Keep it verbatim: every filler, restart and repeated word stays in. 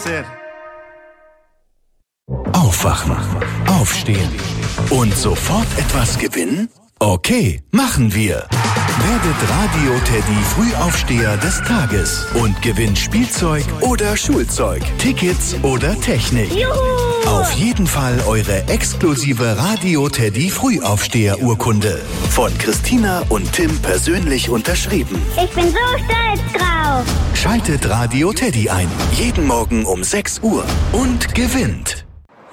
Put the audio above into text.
sehr. Aufwachen, aufstehen und sofort etwas gewinnen? Okay, machen wir. Werdet Radio Teddy Frühaufsteher des Tages und gewinnt Spielzeug oder Schulzeug, Tickets oder Technik. Juhu! Auf jeden Fall eure exklusive Radio Teddy Frühaufsteher-Urkunde. Von Christina und Tim persönlich unterschrieben. Ich bin so stolz drauf. Schaltet Radio Teddy ein. Jeden Morgen um sechs Uhr und gewinnt.